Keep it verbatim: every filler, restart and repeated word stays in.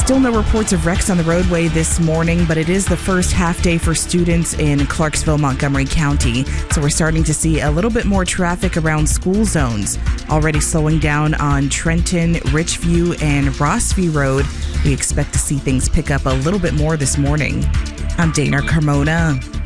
Still no reports of wrecks on the roadway this morning, but it is the first half day for students in Clarksville, Montgomery County. So we're starting to see a little bit more traffic around school zones. Already slowing down on Trenton, Richview, and Rossview Road. We expect to see things pick up a little bit more this morning. I'm Dana Carmona.